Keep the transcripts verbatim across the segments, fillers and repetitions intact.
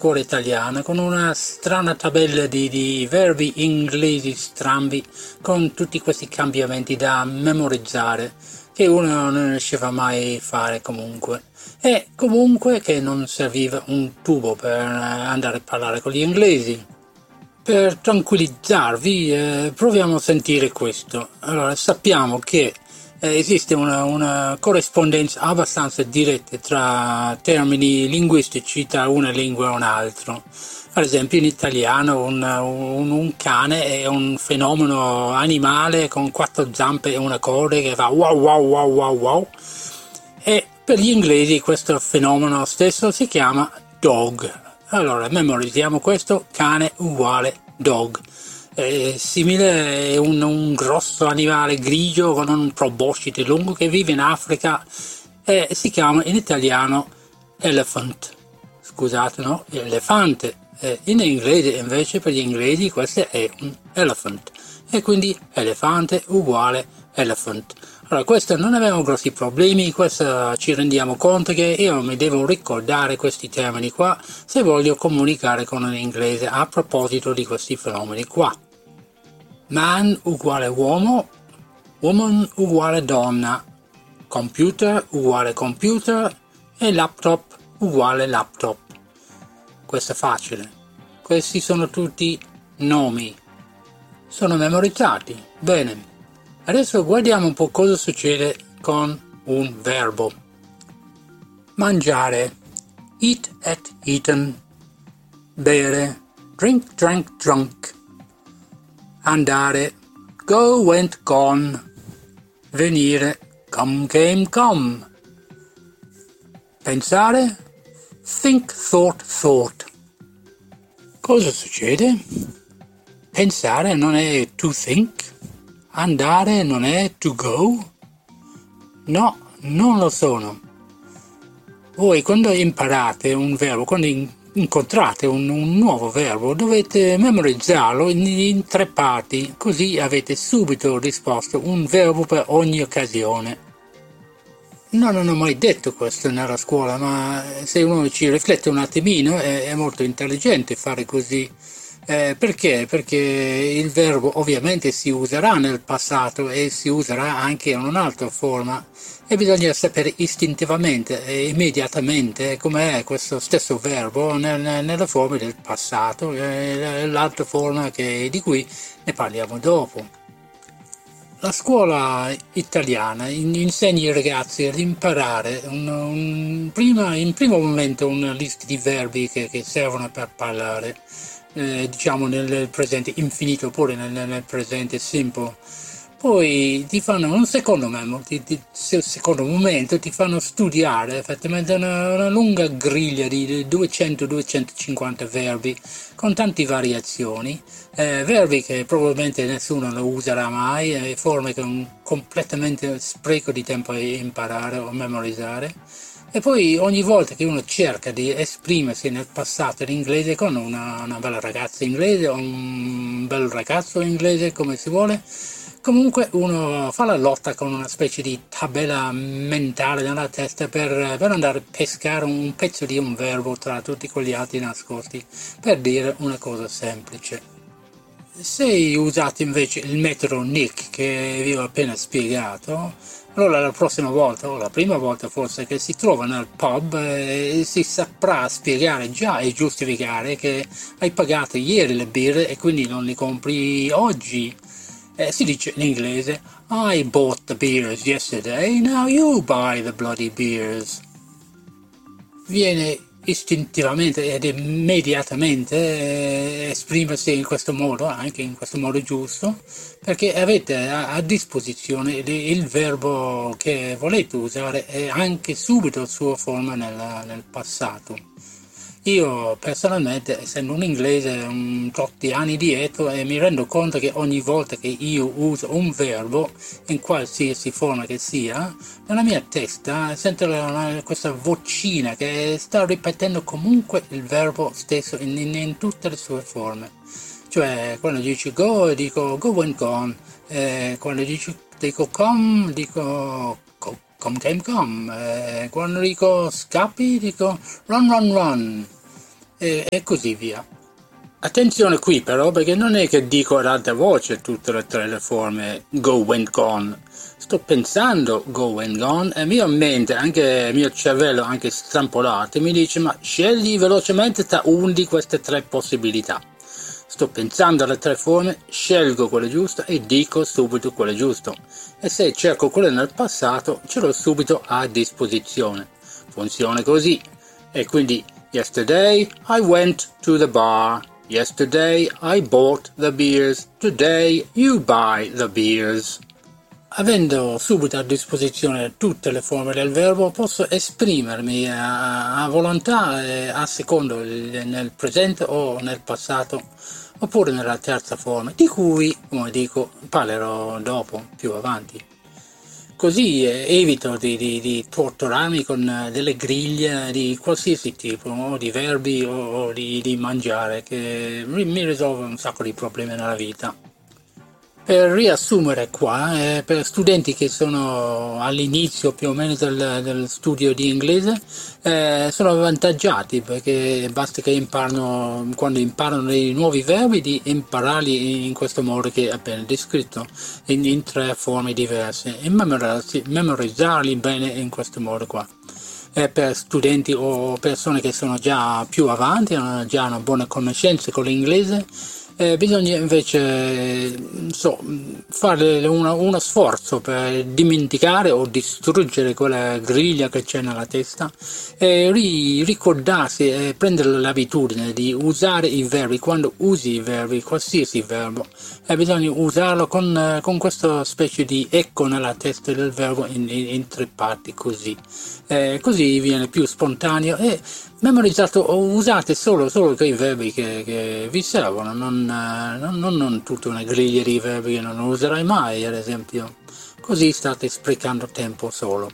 scuola italiana con una strana tabella di, di verbi inglesi strambi con tutti questi cambiamenti da memorizzare che uno non riusciva mai a fare comunque. E comunque che non serviva un tubo per andare a parlare con gli inglesi. Per tranquillizzarvi, eh, proviamo a sentire questo. Allora, sappiamo che eh, esiste una, una corrispondenza abbastanza diretta tra termini linguistici tra una lingua e un'altra. Ad esempio, in italiano un, un, un cane è un fenomeno animale con quattro zampe e una coda che fa wow wow wow wow wow. E per gli inglesi questo fenomeno stesso si chiama dog. Allora, memorizziamo questo: cane uguale dog. È simile, è un, un grosso animale grigio con un proboscite lungo che vive in Africa e si chiama in italiano elephant. Scusate, no? Elefante. E in inglese invece per gli inglesi questo è un elephant. E quindi elefante uguale elephant. Allora, questo non abbiamo grossi problemi, questo ci rendiamo conto che io mi devo ricordare questi termini qua se voglio comunicare con un inglese a proposito di questi fenomeni qua. Man uguale uomo, woman uguale donna, computer uguale computer e laptop uguale laptop. Questo è facile. Questi sono tutti nomi. Sono memorizzati. Bene. Adesso guardiamo un po' cosa succede con un verbo. Mangiare, eat at eaten, bere, drink drank drunk, andare, go went gone, venire, come came come, pensare, think thought thought. Cosa succede? Pensare non è to think? Andare non è to go? No, non lo sono. Voi quando imparate un verbo, quando in- incontrate un, un nuovo verbo, dovete memorizzarlo in, in tre parti, così avete subito risposto un verbo per ogni occasione. No, non ho mai detto questo nella scuola, ma se uno ci riflette un attimino è, è molto intelligente fare così. Eh, perché? Perché il verbo ovviamente si userà nel passato e si userà anche in un'altra forma e bisogna sapere istintivamente e immediatamente com'è questo stesso verbo nel, nella forma del passato e l'altra forma che, di cui ne parliamo dopo. La scuola italiana insegna ai ragazzi ad imparare un, un, prima, in primo momento una lista di verbi che, che servono per parlare. Eh, diciamo nel presente infinito oppure nel, nel presente simple. Poi ti fanno un secondo memo, ti, ti, secondo momento ti fanno studiare effettivamente una, una lunga griglia di duecento duecentocinquanta verbi con tante variazioni, eh, verbi che probabilmente nessuno lo userà mai, eh, forme che è un completamente spreco di tempo a imparare o memorizzare. E poi ogni volta che uno cerca di esprimersi nel passato in inglese con una, una bella ragazza inglese o un bel ragazzo inglese, come si vuole, comunque uno fa la lotta con una specie di tabella mentale nella testa per, per andare a pescare un pezzo di un verbo tra tutti quegli altri nascosti, per dire una cosa semplice. Se usate invece il metodo Nick che vi ho appena spiegato, allora la prossima volta, o la prima volta forse, che si trova nel pub, eh, si saprà spiegare già e giustificare che hai pagato ieri le birre e quindi non le compri oggi. Eh, si dice in inglese, I bought the beers yesterday, now you buy the bloody beers. Viene istintivamente ed immediatamente eh, esprimersi in questo modo, anche in questo modo giusto, perché avete a, a disposizione il, il verbo che volete usare e anche subito la sua forma nel, nel passato. Io personalmente, essendo un inglese un tot di anni dietro, e mi rendo conto che ogni volta che io uso un verbo, in qualsiasi forma che sia, nella mia testa sento la, questa vocina che sta ripetendo comunque il verbo stesso in, in, in tutte le sue forme. Cioè, quando dici go, dico go and gone, eh, quando dici, dico come, dico go. Come came come, eh, quando dico scappi dico run run run, e, e così via. Attenzione qui però, perché non è che dico ad alta voce tutte e tre le forme go, went, gone. Sto pensando go, went, gone e mia mente, anche il mio cervello, anche strampolato, mi dice ma scegli velocemente tra una di queste tre possibilità. Sto pensando alle tre forme, scelgo quella giusta e dico subito quella giusta. E se cerco quella nel passato, ce l'ho subito a disposizione. Funziona così. E quindi, yesterday I went to the bar. Yesterday I bought the beers. Today you buy the beers. Avendo subito a disposizione tutte le forme del verbo, posso esprimermi a, a volontà e a secondo nel presente o nel passato, oppure nella terza forma, di cui, come dico, parlerò dopo, più avanti. Così eh, evito di, di, di torturarmi con delle griglie di qualsiasi tipo, o di verbi o, o di, di mangiare, che mi, mi risolve un sacco di problemi nella vita. Per riassumere qua, eh, per studenti che sono all'inizio più o meno del, del studio di inglese, eh, sono avvantaggiati perché basta che imparano, quando imparano dei nuovi verbi, di impararli in questo modo che è appena descritto, in, in tre forme diverse, e memorizzarli bene in questo modo qua. Eh, per studenti o persone che sono già più avanti, hanno già una buona conoscenza con l'inglese, Eh, bisogna invece so, fare una, uno sforzo per dimenticare o distruggere quella griglia che c'è nella testa e ri, ricordarsi e prendere l'abitudine di usare i verbi. Quando usi i verbi, qualsiasi verbo, eh, bisogna usarlo con, con questa specie di eco nella testa del verbo in, in, in tre parti, così. Eh, così viene più spontaneo e memorizzato, o usate solo, solo quei verbi che, che vi servono, non, non, non, non tutta una griglia di verbi che non userai mai, ad esempio. Così state sprecando tempo solo.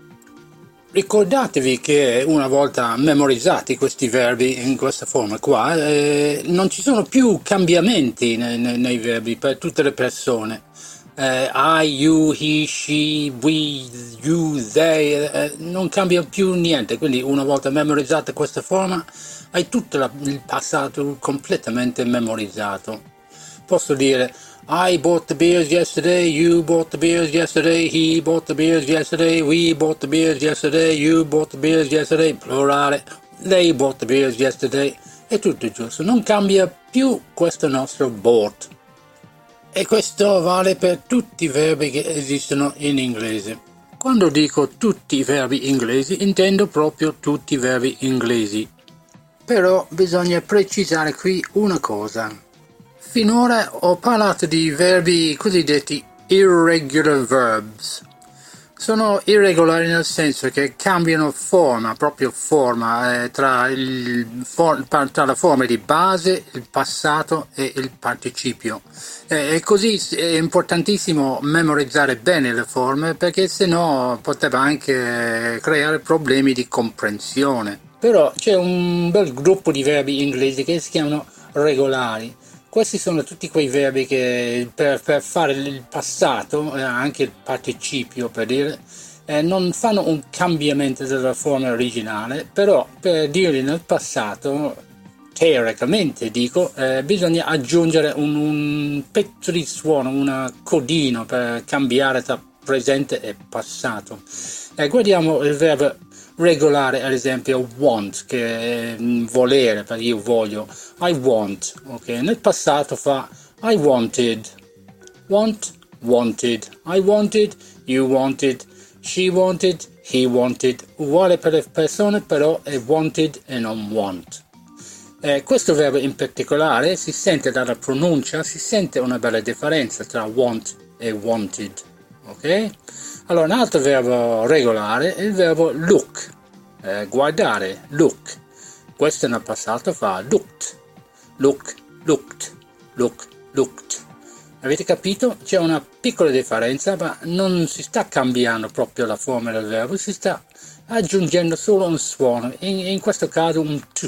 Ricordatevi che una volta memorizzati questi verbi in questa forma qua, eh, non ci sono più cambiamenti nei, nei, nei verbi per tutte le persone. Uh, I, you, he, she, we, you, they, uh, non cambia più niente, quindi una volta memorizzata questa forma hai tutto la, il passato completamente memorizzato. Posso dire I bought the beers yesterday, you bought the beers yesterday, he bought the beers yesterday, we bought the beers yesterday, you bought the beers yesterday, plurale, they bought the beers yesterday, è tutto giusto, non cambia più questo nostro bought. E questo vale per tutti i verbi che esistono in inglese. Quando dico tutti i verbi inglesi, intendo proprio tutti i verbi inglesi. Però bisogna precisare qui una cosa. Finora ho parlato di verbi cosiddetti irregular verbs. Sono irregolari nel senso che cambiano forma, proprio forma, eh, tra, il, for, tra la forma di base, il passato e il participio. Eh, e così è importantissimo memorizzare bene le forme, perché sennò poteva anche creare problemi di comprensione. Però c'è un bel gruppo di verbi inglesi che si chiamano regolari. Questi sono tutti quei verbi che per, per fare il passato, eh, anche il participio per dire, eh, non fanno un cambiamento della forma originale, però per dirli nel passato, teoricamente dico, eh, bisogna aggiungere un, un pezzo di suono, un codino per cambiare tra presente e passato. Eh, guardiamo il verbo regolare, ad esempio want, che è volere, perché io voglio, I want, ok? Nel passato fa I wanted, want, wanted, I wanted, you wanted, she wanted, he wanted, uguale per le persone, però è wanted e non want. Eh, questo verbo in particolare si sente dalla pronuncia, si sente una bella differenza tra want e wanted, ok? Allora, un altro verbo regolare è il verbo look, eh, guardare, look. Questo nel passato fa looked, look, looked, look, looked. Avete capito? C'è una piccola differenza, ma non si sta cambiando proprio la forma del verbo, si sta aggiungendo solo un suono, in, in questo caso un t.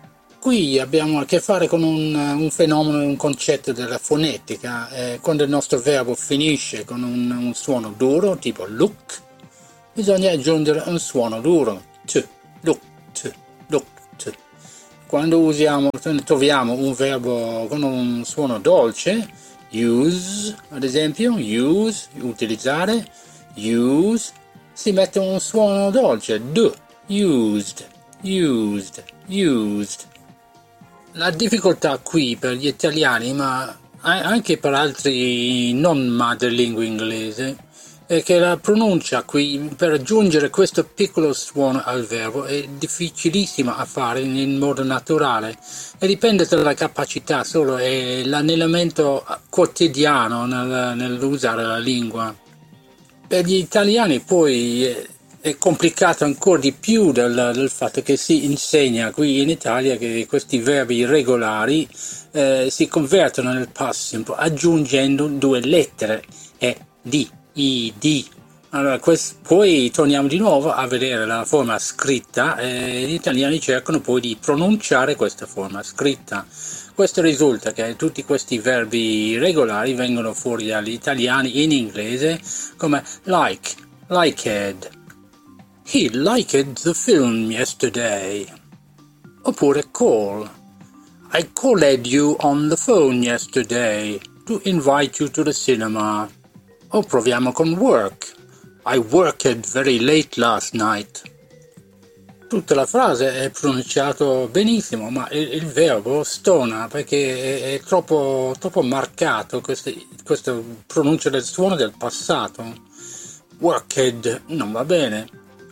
Qui abbiamo a che fare con un, un fenomeno, un concetto della fonetica. Eh, quando il nostro verbo finisce con un, un suono duro, tipo look, bisogna aggiungere un suono duro, t, looked, looked. quando usiamo, troviamo un verbo con un suono dolce, use, ad esempio, use, utilizzare, use, si mette un suono dolce, d, used, used, used. La difficoltà qui per gli italiani, ma anche per altri non madrelingua inglese, è che la pronuncia qui, per aggiungere questo piccolo suono al verbo, è difficilissima a fare in modo naturale e dipende dalla capacità solo e l'allenamento quotidiano nel, nell'usare la lingua. Per gli italiani poi è complicato ancora di più del, del fatto che si insegna qui in Italia che questi verbi regolari eh, si convertono nel past simple aggiungendo due lettere e di. I, di. Allora, quest- poi torniamo di nuovo a vedere la forma scritta e gli italiani cercano poi di pronunciare questa forma scritta. Questo risulta che tutti questi verbi regolari vengono fuori dagli italiani in inglese come like, liked. He liked the film yesterday. Oppure call. I called you on the phone yesterday to invite you to the cinema. O proviamo con work. I worked very late last night. Tutta la frase è pronunciato benissimo, ma il, il verbo stona perché è, è troppo, troppo marcato questa, questa pronuncia del suono del passato. Worked non va bene.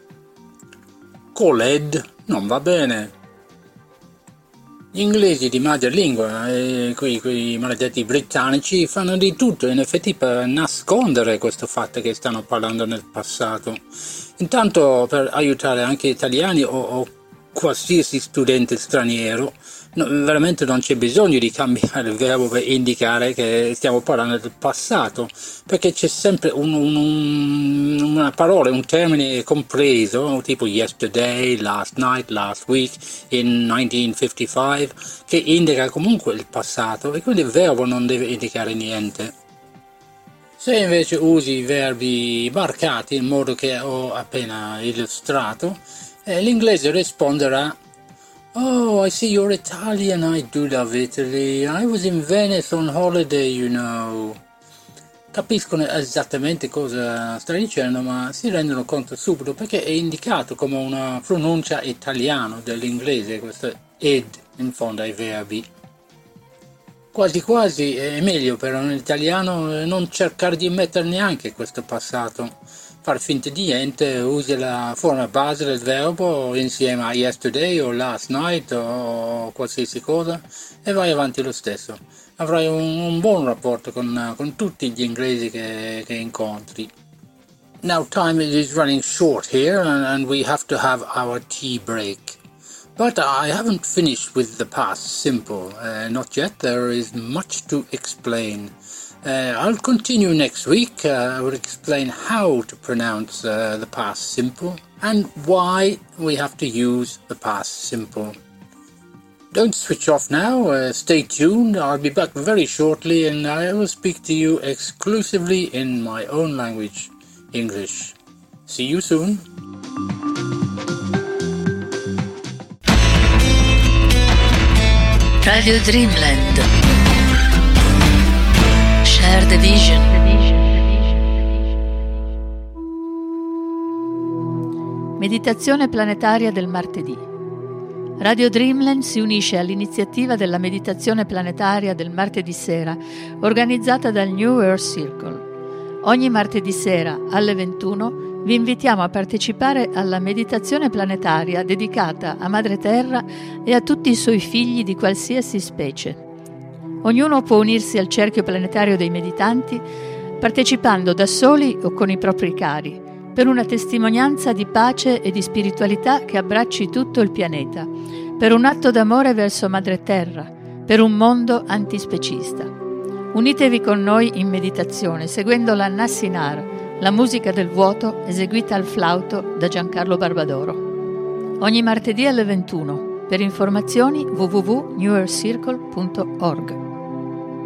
Called non va bene. Gli inglesi di madrelingua e quei, quei maledetti britannici fanno di tutto in effetti per nascondere questo fatto che stanno parlando nel passato. Intanto per aiutare anche italiani o, o qualsiasi studente straniero, no, veramente non c'è bisogno di cambiare il verbo per indicare che stiamo parlando del passato, perché c'è sempre un, un, un, una parola, un termine compreso, tipo yesterday, last night, last week, in nineteen fifty-five, che indica comunque il passato e quindi il verbo non deve indicare niente. Se invece usi i verbi marcati in modo che ho appena illustrato, eh, l'inglese risponderà: Oh, I see you're Italian, I do love Italy, I was in Venice on holiday, you know. Capiscono esattamente cosa stai dicendo, ma si rendono conto subito perché è indicato come una pronuncia italiana dell'inglese, questo ed in fondo ai verbi. Quasi quasi è meglio per un italiano non cercare di mettere neanche questo passato. Far finta di niente, usi la forma base del verbo insieme a yesterday o last night o qualsiasi cosa e vai avanti lo stesso. Avrai un, un buon rapporto con, con tutti gli inglesi che, che incontri. Now time is running short here and, and we have to have our tea break. But I haven't finished with the past simple, uh, not yet, there is much to explain. Uh, I'll continue next week. uh, I will explain how to pronounce uh, the past simple and why we have to use the past simple. Don't switch off now, uh, stay tuned, I'll be back very shortly and I will speak to you exclusively in my own language, English. See you soon. Radio Dreamland. Share the vision. Meditazione planetaria del martedì. Radio Dreamland si unisce all'iniziativa della meditazione planetaria del martedì sera, organizzata dal New Earth Circle. Ogni martedì sera alle ventuno vi invitiamo a partecipare alla meditazione planetaria dedicata a Madre Terra e a tutti i suoi figli di qualsiasi specie. Ognuno può unirsi al cerchio planetario dei meditanti partecipando da soli o con i propri cari, per una testimonianza di pace e di spiritualità che abbracci tutto il pianeta, per un atto d'amore verso Madre Terra, per un mondo antispecista. Unitevi con noi in meditazione seguendo la Nassinara, la musica del vuoto eseguita al flauto da Giancarlo Barbadoro. Ogni martedì alle ventuno. Per informazioni w w w punto new earth circle punto org.